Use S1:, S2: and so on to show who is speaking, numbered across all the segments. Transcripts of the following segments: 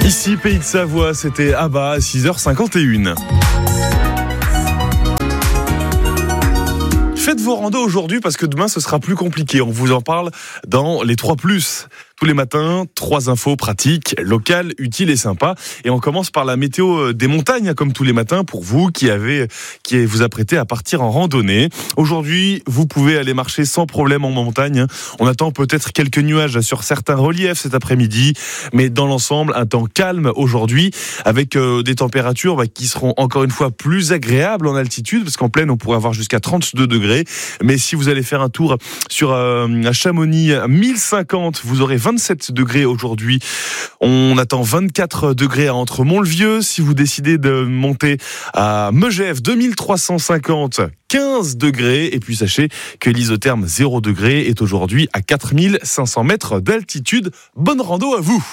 S1: Ici, Pays de Savoie, c'était Abba à 6h51. Faites vos randos aujourd'hui parce que demain ce sera plus compliqué. On vous en parle dans les 3+. Tous les matins, 3 infos pratiques, locales, utiles et sympas. Et on commence par la météo des montagnes, comme tous les matins, pour vous qui vous apprêtez à partir en randonnée. Aujourd'hui, vous pouvez aller marcher sans problème en montagne. On attend peut-être quelques nuages sur certains reliefs cet après-midi, mais dans l'ensemble, un temps calme aujourd'hui, avec des températures qui seront encore une fois plus agréables en altitude, parce qu'en plaine, on pourrait avoir jusqu'à 32 degrés. Mais si vous allez faire un tour à Chamonix, 1050, vous aurez 27 degrés aujourd'hui. On attend 24 degrés à Entremont-le-Vieux. Si vous décidez de monter à Megève, 2350, 15 degrés. Et puis sachez que l'isotherme 0 degré est aujourd'hui à 4500 mètres d'altitude. Bonne rando à vous!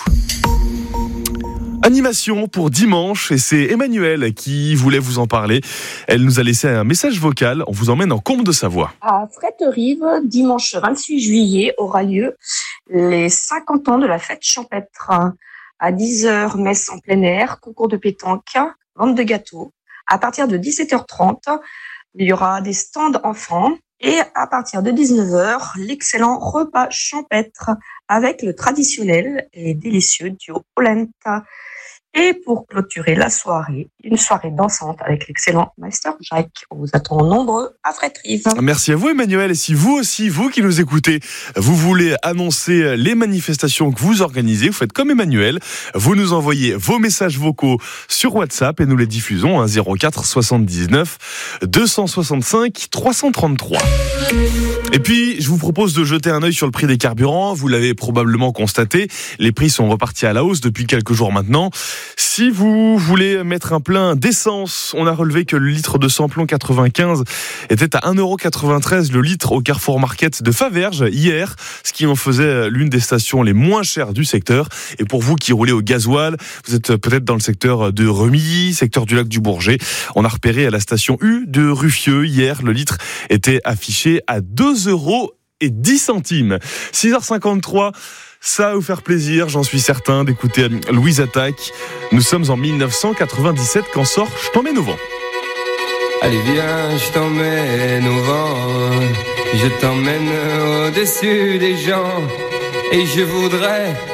S1: Animation pour dimanche, et c'est Emmanuelle qui voulait vous en parler. Elle nous a laissé un message vocal. On vous emmène en Combe de Savoie.
S2: À Fréterive, dimanche 26 juillet, aura lieu les 50 ans de la fête champêtre. À 10h, messe en plein air, concours de pétanque, vente de gâteaux. À partir de 17h30, il y aura des stands enfants. Et à partir de 19h, l'excellent repas champêtre avec le traditionnel et délicieux duo polenta. Et pour clôturer la soirée, une soirée dansante avec l'excellent Meister Jacques. On vous attend nombreux à Fréterive.
S1: Merci à vous Emmanuel. Et si vous aussi, vous qui nous écoutez, vous voulez annoncer les manifestations que vous organisez, vous faites comme Emmanuel. Vous nous envoyez vos messages vocaux sur WhatsApp et nous les diffusons à 04 79 265 333. Et puis, je vous propose de jeter un œil sur le prix des carburants. Vous l'avez probablement constaté, les prix sont repartis à la hausse depuis quelques jours maintenant. Si vous voulez mettre un plein d'essence, on a relevé que le litre de samplon 95 était à 1,93€ le litre au Carrefour Market de Faverges hier, ce qui en faisait l'une des stations les moins chères du secteur. Et pour vous qui roulez au gasoil, vous êtes peut-être dans le secteur de Remilly, secteur du lac du Bourget. On a repéré à la station U de Ruffieux hier, le litre était affiché à 2,10€. 6h53, ça va vous faire plaisir, j'en suis certain, d'écouter Louise Attaque. Nous sommes en 1997 quand sort Je t'emmène au vent.
S3: Allez viens, je t'emmène au vent, je t'emmène au-dessus des gens, et je voudrais